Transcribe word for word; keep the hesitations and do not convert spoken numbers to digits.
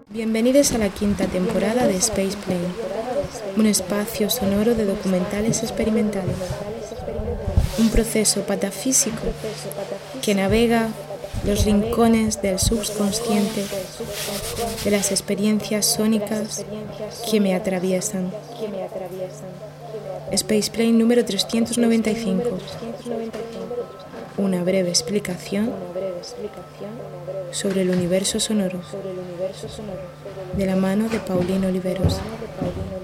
Bienvenidos a la quinta temporada de Space Plane, un espacio sonoro de documentales experimentales, un proceso patafísico que navega los rincones del subconsciente de las experiencias sónicas que me atraviesan. Space Plane número trescientos noventa y cinco. Una breve explicación sobre el universo sonoro, de la mano de Paulino Oliveros.